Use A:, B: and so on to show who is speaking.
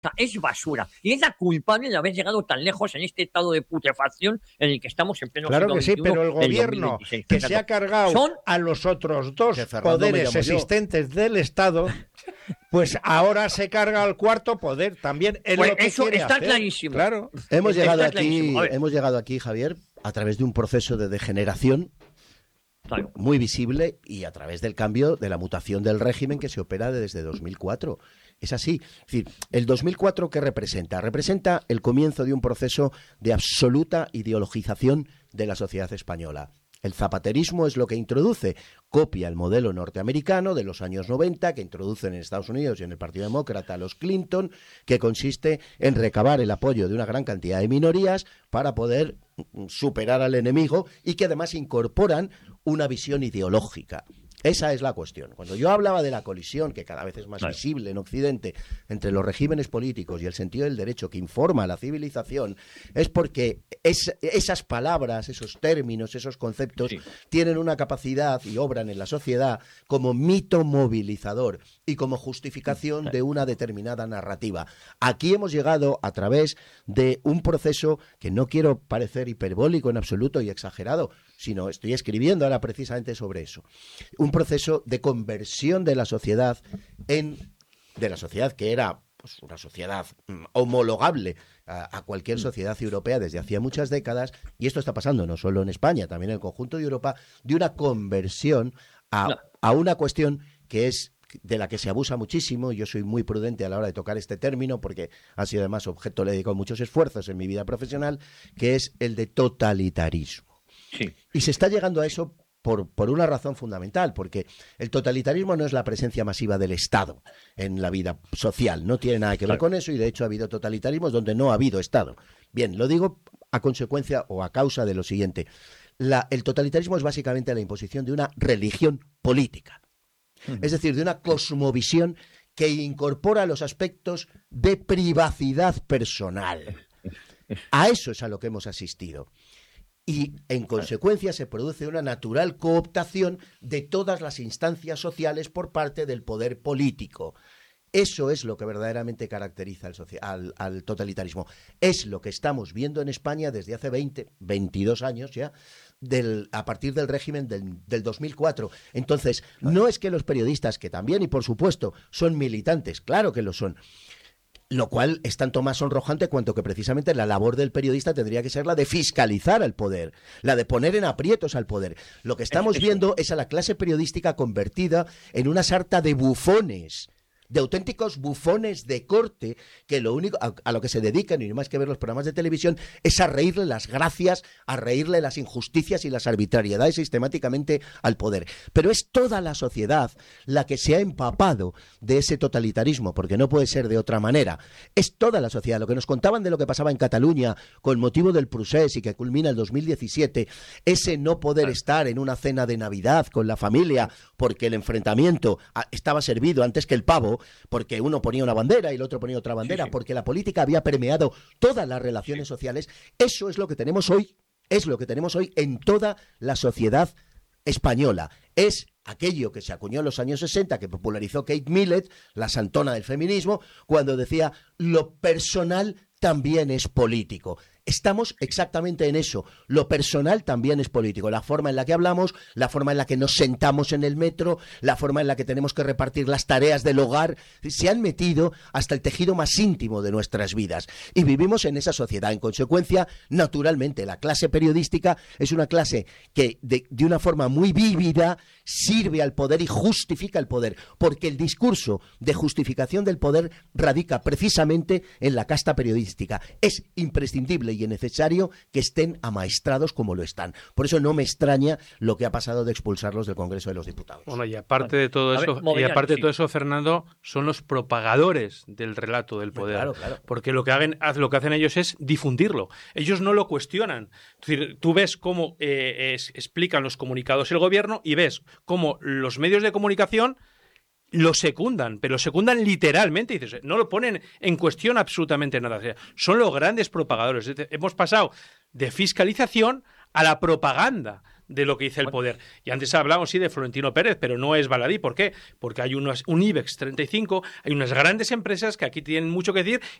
A: sea, es basura. Y es la culpable de haber llegado tan lejos en este estado de putrefacción en el que estamos en pleno
B: Claro
A: siglo
B: que sí,
A: XXI,
B: pero el
A: del
B: gobierno
A: 2026.
B: que se ha cargado
A: Son
B: a los otros dos
C: Que Fernando me
B: poderes
C: llamo yo.
B: existentes del Estado, pues ahora se carga al cuarto poder. También es
A: Pues
B: lo que
A: eso
B: quiere
A: está
B: hacer.
A: clarísimo.
B: Claro.
C: Hemos
A: Está
C: llegado
A: clarísimo. A ver.
C: aquí, Javier, a través de un proceso de degeneración
A: Claro.
C: muy visible y a través del cambio de la mutación del régimen que se opera desde 2004. Es así. Es decir, el 2004, ¿qué representa? Representa el comienzo de un proceso de absoluta ideologización de la sociedad española. El zapaterismo es lo que introduce, copia el modelo norteamericano de los años 90, que introducen en Estados Unidos y en el Partido Demócrata los Clinton, que consiste en recabar el apoyo de una gran cantidad de minorías para poder superar al enemigo y que además incorporan una visión ideológica. Esa es la cuestión. Cuando yo hablaba de la colisión, que cada vez es más visible en Occidente, entre los regímenes políticos y el sentido del derecho que informa la civilización, es porque esas palabras, esos términos, esos conceptos tienen una capacidad y obran en la sociedad como mito movilizador y como justificación de una determinada narrativa. Aquí hemos llegado a través de un proceso que no quiero parecer hiperbólico en absoluto y exagerado, sino estoy escribiendo ahora precisamente sobre eso. Un proceso de conversión de la sociedad de la sociedad que era pues, una sociedad homologable a cualquier sociedad europea desde hacía muchas décadas, y esto está pasando no solo en España, también en el conjunto de Europa, de una conversión a una cuestión que es de la que se abusa muchísimo. Yo soy muy prudente a la hora de tocar este término porque ha sido además objeto, le he dedicado muchos esfuerzos en mi vida profesional, que es el de totalitarismo.
A: Sí.
C: Y se está llegando a eso por una razón fundamental, porque el totalitarismo no es la presencia masiva del Estado en la vida social, no tiene nada que ver con eso, y de hecho ha habido totalitarismos donde no ha habido Estado. Bien, lo digo a consecuencia o a causa de lo siguiente. El totalitarismo es básicamente la imposición de una religión política, es decir, de una cosmovisión que incorpora los aspectos de privacidad personal. A eso es a lo que hemos asistido. Y, en consecuencia, se produce una natural cooptación de todas las instancias sociales por parte del poder político. Eso es lo que verdaderamente caracteriza al totalitarismo. Es lo que estamos viendo en España desde hace 22 años ya, a partir del régimen del 2004. Entonces, no es que los periodistas, que también y por supuesto son militantes, claro que lo son, lo cual es tanto más sonrojante cuanto que precisamente la labor del periodista tendría que ser la de fiscalizar al poder, la de poner en aprietos al poder. Lo que estamos viendo es a la clase periodística convertida en una sarta de bufones, de auténticos bufones de corte, que lo único a lo que se dedican, y no más que ver los programas de televisión, es a reírle las gracias, a reírle las injusticias y las arbitrariedades sistemáticamente al poder. Pero es toda la sociedad la que se ha empapado de ese totalitarismo, porque no puede ser de otra manera. Es toda la sociedad. Lo que nos contaban de lo que pasaba en Cataluña con motivo del Procés y que culmina el 2017, ese no poder estar en una cena de Navidad con la familia porque el enfrentamiento estaba servido antes que el pavo, porque uno ponía una bandera y el otro ponía otra bandera, porque la política había permeado todas las relaciones sociales. Eso es lo que tenemos hoy, en toda la sociedad española. Es aquello que se acuñó en los años 60, que popularizó Kate Millett, la santona del feminismo, cuando decía: lo personal también es político. Estamos exactamente en eso. Lo personal también es político. La forma en la que hablamos, la forma en la que nos sentamos en el metro, la forma en la que tenemos que repartir las tareas del hogar, se han metido hasta el tejido más íntimo de nuestras vidas. Y vivimos en esa sociedad. En consecuencia, naturalmente, la clase periodística es una clase que, de una forma muy vívida, sirve al poder y justifica el poder. Porque el discurso de justificación del poder radica precisamente en la casta periodística. Es imprescindible y es necesario que estén amaestrados como lo están. Por eso no me extraña lo que ha pasado de expulsarlos del Congreso de los Diputados.
D: Bueno, y aparte de todo eso, Fernando, son los propagadores del relato del poder.
C: Claro.
D: Porque lo que hacen ellos es difundirlo. Ellos no lo cuestionan. Es decir, tú ves cómo explican los comunicados el gobierno y ves cómo los medios de comunicación lo secundan, pero lo secundan literalmente. Dices, no lo ponen en cuestión absolutamente nada. O sea, son los grandes propagadores. Hemos pasado de fiscalización a la propaganda de lo que dice el poder. Y antes hablábamos, sí, de Florentino Pérez, pero no es baladí. ¿Por qué? Porque hay un IBEX 35, hay unas grandes empresas que aquí tienen mucho que decir